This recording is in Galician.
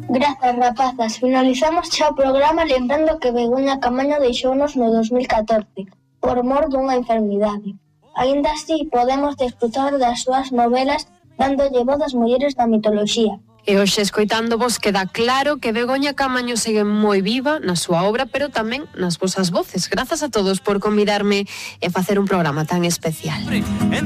Grazas, rapazas. Finalizamos xa o programa lembrando que Begoña Camaño deixounos no 2014 por mor dunha enfermidade. Aínda así, podemos desfrutar das súas novelas dándolle voz ás mulleres da mitoloxía. E hoxe, escoitándovos, queda claro que Begoña Camaño segue moi viva na súa obra, pero tamén nas vosas voces. Grazas a todos por convidarme e facer un programa tan especial.